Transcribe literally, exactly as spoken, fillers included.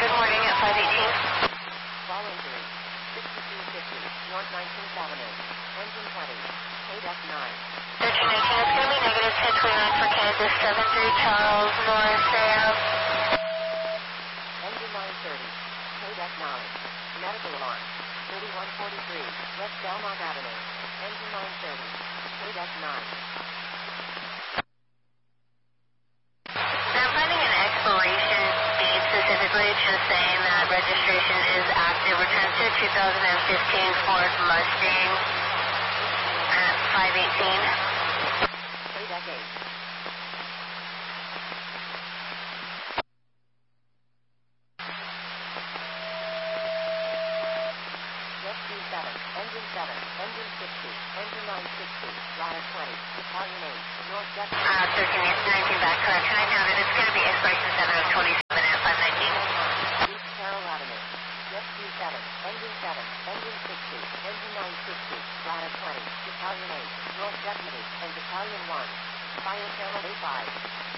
good morning at five eighteen. Fall injury, sixty-two fifty, North nineteenth Avenue, engine twenty, K D E C nine. thirteen nineteen, it's going to be negative ten twenty-nine for Kansas, seven three Charles North Sam. Engine nine thirty, K D E C nine, medical alarm, thirty-one forty-three, West Belmont Avenue, engine nine thirty, K D E C nine. I'm finding an expiration date specifically, just saying that registration is active. Return to two thousand fifteen Ford Mustang at five eighteen. K D E C eight. seven, engine seven, engine sixty, engine nine sixty, ladder twenty, battalion eight, North Jet. Uh, thirteen nineteen back, correction, I found it. It's going to be expiration seven of twenty-seven at five nineteen. East Carroll Avenue, Jet Q seven, engine seven, engine sixty, engine nine sixty, ladder twenty, battalion eight, North Deputy, and battalion one, Fire Channel A five.